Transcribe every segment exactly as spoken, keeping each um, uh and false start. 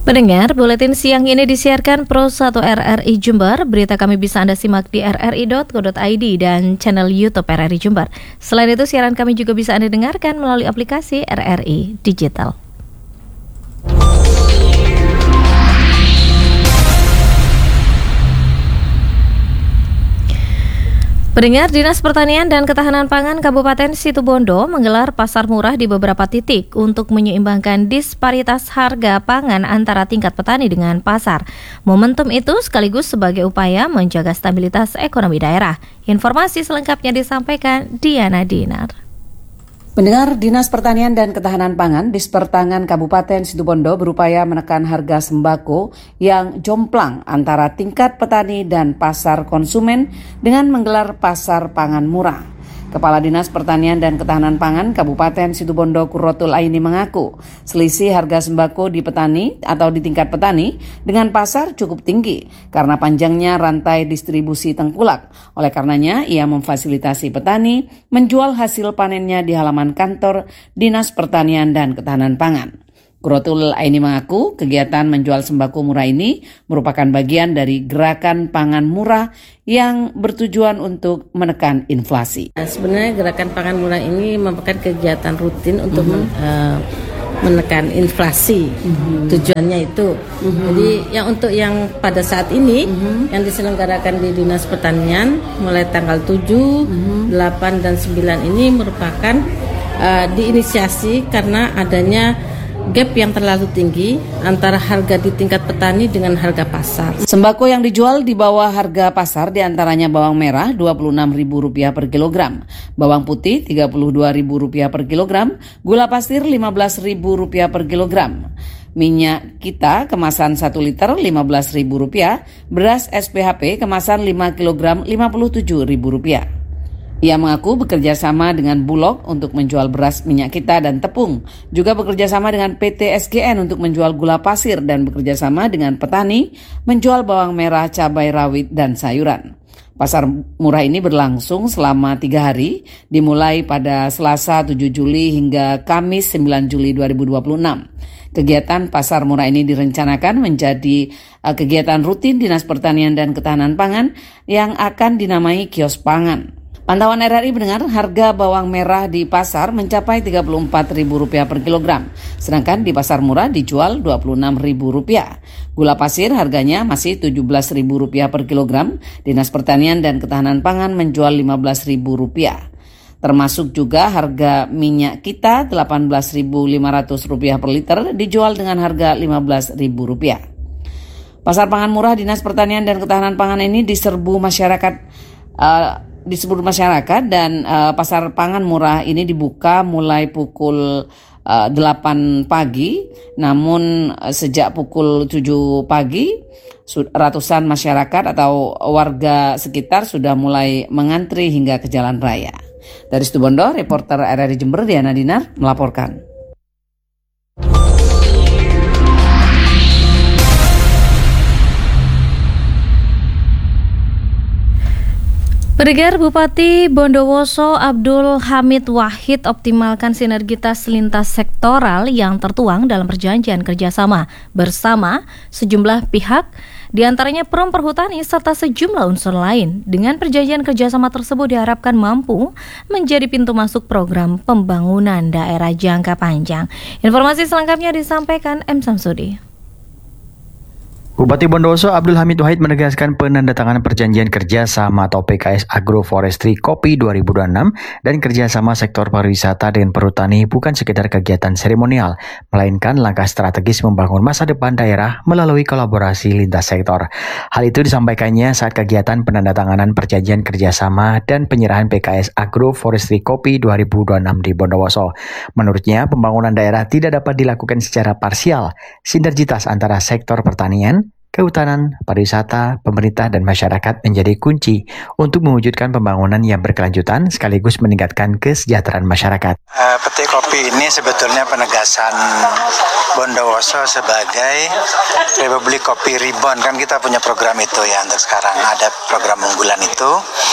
Pendengar, buletin siang ini disiarkan Pro satu R R I Jember. Berita kami bisa Anda simak di r r i dot co dot i d dan channel YouTube R R I Jember. Selain itu, siaran kami juga bisa Anda dengarkan melalui aplikasi R R I Digital. Pendengar, Dinas Pertanian dan Ketahanan Pangan Kabupaten Situbondo menggelar pasar murah di beberapa titik untuk menyeimbangkan disparitas harga pangan antara tingkat petani dengan pasar. Momentum itu sekaligus sebagai upaya menjaga stabilitas ekonomi daerah. Informasi selengkapnya disampaikan Diana Dinar. Pendengar, Dinas Pertanian dan Ketahanan Pangan Dispertangan Kabupaten Situbondo berupaya menekan harga sembako yang jomplang antara tingkat petani dan pasar konsumen dengan menggelar pasar pangan murah. Kepala Dinas Pertanian dan Ketahanan Pangan Kabupaten Situbondo Qurratul Aini mengaku selisih harga sembako di petani atau di tingkat petani dengan pasar cukup tinggi karena panjangnya rantai distribusi tengkulak. Oleh karenanya ia memfasilitasi petani menjual hasil panennya di halaman kantor Dinas Pertanian dan Ketahanan Pangan. Qurratul Aini mengaku kegiatan menjual sembako murah ini merupakan bagian dari gerakan pangan murah yang bertujuan untuk menekan inflasi. Sebenarnya gerakan pangan murah ini merupakan kegiatan rutin untuk mm-hmm. men, uh, menekan inflasi. Mm-hmm. Tujuannya itu. Mm-hmm. Jadi yang untuk yang pada saat ini mm-hmm. yang diselenggarakan di Dinas Pertanian mulai tanggal tujuh, mm-hmm. delapan dan sembilan ini merupakan uh, diinisiasi karena adanya gap yang terlalu tinggi antara harga di tingkat petani dengan harga pasar. Sembako yang dijual di bawah harga pasar diantaranya bawang merah dua puluh enam ribu rupiah per kilogram, bawang putih tiga puluh dua ribu rupiah per kilogram, gula pasir lima belas ribu rupiah per kilogram. Minyak kita kemasan satu liter lima belas ribu rupiah, beras S P H P kemasan lima kilogram lima puluh tujuh ribu rupiah. Ia mengaku bekerja sama dengan Bulog untuk menjual beras minyak kita dan tepung. Juga bekerja sama dengan P T S G N untuk menjual gula pasir dan bekerja sama dengan petani menjual bawang merah, cabai rawit, dan sayuran. Pasar murah ini berlangsung selama tiga hari, dimulai pada Selasa tujuh Juli hingga Kamis sembilan Juli dua ribu dua puluh enam. Kegiatan pasar murah ini direncanakan menjadi uh, kegiatan rutin Dinas Pertanian dan Ketahanan Pangan yang akan dinamai kios pangan. Pantauan R R I mendengar harga bawang merah di pasar mencapai tiga puluh empat ribu rupiah per kilogram, sedangkan di pasar murah dijual dua puluh enam ribu rupiah. Gula pasir harganya masih tujuh belas ribu rupiah per kilogram, Dinas Pertanian dan Ketahanan Pangan menjual lima belas ribu rupiah. Termasuk juga harga minyak kita delapan belas ribu lima ratus rupiah per liter dijual dengan harga lima belas ribu rupiah. Pasar pangan murah Dinas Pertanian dan Ketahanan Pangan ini diserbu masyarakat uh, di seluruh masyarakat dan uh, pasar pangan murah ini dibuka mulai pukul uh, delapan pagi, namun uh, sejak pukul tujuh pagi ratusan masyarakat atau warga sekitar sudah mulai mengantri hingga ke jalan raya. Dari Situbondo, reporter R R I Jember Diana Dinar melaporkan. Pendengar, Bupati Bondowoso Abdul Hamid Wahid optimalkan sinergitas lintas sektoral yang tertuang dalam perjanjian kerjasama bersama sejumlah pihak, diantaranya Perum Perhutani serta sejumlah unsur lain. Dengan perjanjian kerjasama tersebut diharapkan mampu menjadi pintu masuk program pembangunan daerah jangka panjang. Informasi selengkapnya disampaikan M. Samsudi. Bupati Bondowoso Abdul Hamid Wahid menegaskan penandatanganan perjanjian kerjasama atau P K S Agroforestry Kopi dua ribu dua puluh enam dan kerjasama sektor pariwisata dengan perhutani bukan sekedar kegiatan seremonial, melainkan langkah strategis membangun masa depan daerah melalui kolaborasi lintas sektor. Hal itu disampaikannya saat kegiatan penandatanganan perjanjian kerjasama dan penyerahan P K S Agroforestry Kopi dua ribu dua puluh enam di Bondowoso. Menurutnya, pembangunan daerah tidak dapat dilakukan secara parsial. Sinergitas antara sektor pertanian, kehutanan, pariwisata, pemerintah, dan masyarakat menjadi kunci untuk mewujudkan pembangunan yang berkelanjutan sekaligus meningkatkan kesejahteraan masyarakat. Uh, Petik Kopi ini sebetulnya penegasan Bondowoso sebagai Republik Kopi Reborn. Kan kita punya program itu ya untuk sekarang, ada program unggulan itu.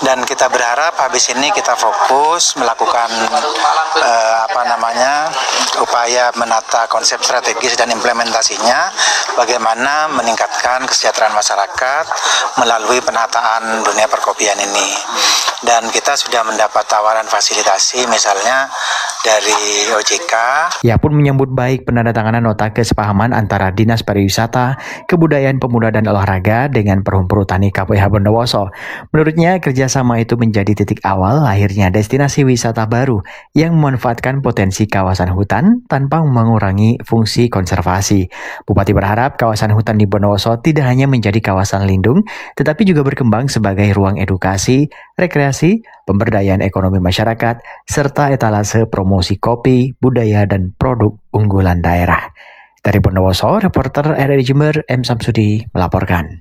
Dan kita berharap habis ini kita fokus melakukan eh, apa namanya upaya menata konsep strategis dan implementasinya, bagaimana meningkatkan kesejahteraan masyarakat melalui penataan dunia perkopian ini. Dan kita sudah mendapat tawaran fasilitasi misalnya dari O J K. Ia pun menyambut baik penandatanganan nota kesepahaman antara Dinas Pariwisata, Kebudayaan Pemuda dan Olahraga dengan Perum Perhutani K P H Bondowoso. Menurutnya, kerjasama itu menjadi titik awal lahirnya destinasi wisata baru yang memanfaatkan potensi kawasan hutan tanpa mengurangi fungsi konservasi. Bupati berharap kawasan hutan di Bondowoso tidak hanya menjadi kawasan lindung, tetapi juga berkembang sebagai ruang edukasi, rekreasi, pemberdayaan ekonomi masyarakat, serta etalase promosi kopi, budaya, dan produk unggulan daerah. Dari Bondowoso, reporter R R I Jember M. Samsudi melaporkan.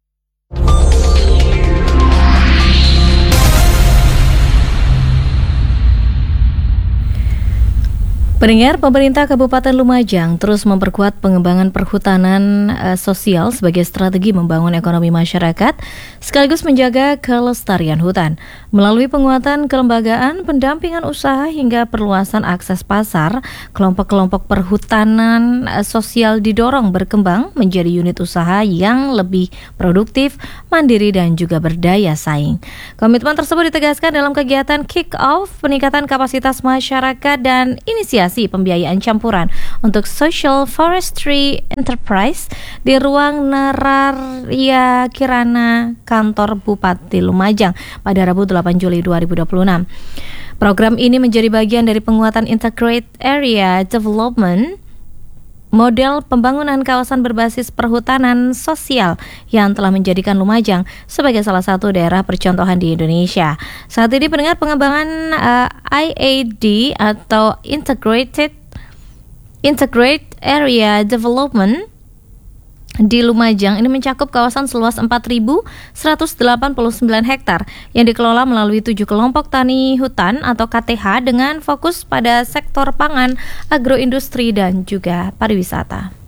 Pendengar, pemerintah Kabupaten Lumajang terus memperkuat pengembangan perhutanan uh, sosial sebagai strategi membangun ekonomi masyarakat sekaligus menjaga kelestarian hutan. Melalui penguatan kelembagaan, pendampingan usaha hingga perluasan akses pasar, kelompok-kelompok perhutanan uh, sosial didorong berkembang menjadi unit usaha yang lebih produktif, mandiri dan juga berdaya saing. Komitmen tersebut ditegaskan dalam kegiatan kick-off peningkatan kapasitas masyarakat dan inisiasi pembiayaan campuran untuk Social Forestry Enterprise di ruang Neraria Kirana kantor Bupati Lumajang pada Rabu delapan Juli dua ribu dua puluh enam. Program ini menjadi bagian dari penguatan Integrated Area Development, model pembangunan kawasan berbasis perhutanan sosial yang telah menjadikan Lumajang sebagai salah satu daerah percontohan di Indonesia. Saat ini pendengar pengembangan uh, I A D atau Integrated Integrated Area Development di Lumajang ini mencakup kawasan seluas empat ribu seratus delapan puluh sembilan hektar yang dikelola melalui tujuh kelompok tani hutan atau K T H dengan fokus pada sektor pangan, agroindustri dan juga pariwisata.